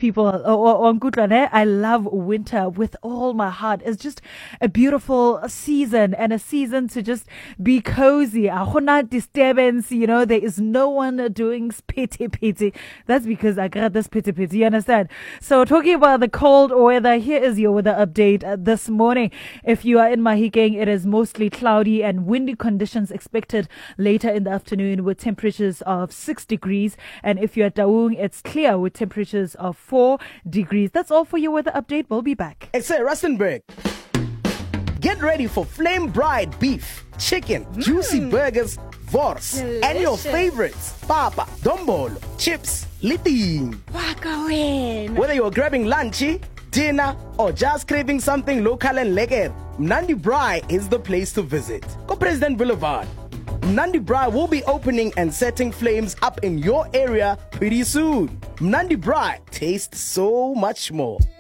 people. I love winter with all my heart. It's just a beautiful season and a season to just be cozy. Not disturbance, there is no one doing pity. That's because I got this pity. You understand? So talking about the cold weather, here is your weather update this morning. If you are in Mahikeng, it is mostly cloudy and windy conditions expected later in the afternoon with temperatures of 6 degrees. And if you're at Taung, it's clear with temperatures of 4 degrees. That's all for your weather update. We'll be back. It's Rustenburg. Get ready for flame bride beef, chicken, juicy burgers, wors, and your favorites, papa, dombolo, chips, liting. Whether you're grabbing lunchy, dinner, or just craving something local and lekker, Mnandi Braai is the place to visit. Go President Boulevard. Mnandi Braai will be opening and setting flames up in your area pretty soon. Mnandi Braai tastes so much more.